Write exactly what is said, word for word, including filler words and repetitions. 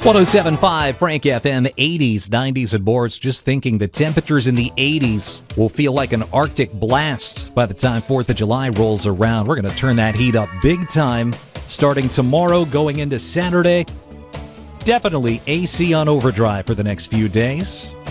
one oh seven point five Frank F M, eighties, nineties, and more. It's just thinking the temperatures in the eighties will feel like an Arctic blast by the time fourth of July rolls around. We're going to turn that heat up big time starting tomorrow going into Saturday. Definitely A C on overdrive for the next few days.